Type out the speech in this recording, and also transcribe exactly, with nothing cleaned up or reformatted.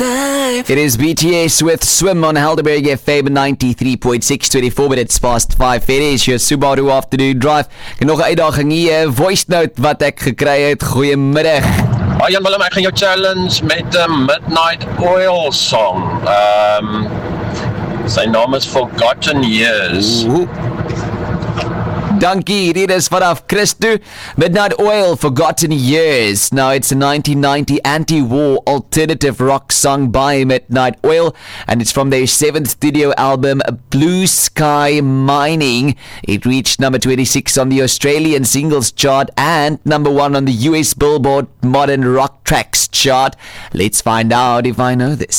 time. It is B T S with Swim on Helderberg F M ninety-three point six, twenty-four minutes past five. It is your Subaru Afternoon Drive. Ek het nog 'n uitdaging hier, voice note wat ek gekry het. Goeiemiddag. Hi Jan Willem, ek gaan jou challenge met 'n Midnight Oil song. Um, sy naam is Forgotten Years. Ooh. Dankie, hier is vanaf Christo. Midnight Oil, Forgotten Years. Now, it's a nineteen ninety anti-war alternative rock song by Midnight Oil, and it's from their seventh studio album, Blue Sky Mining. It reached number twenty-six on the Australian singles chart and number one on the U S Billboard Modern Rock Tracks chart. Let's find out if I know this.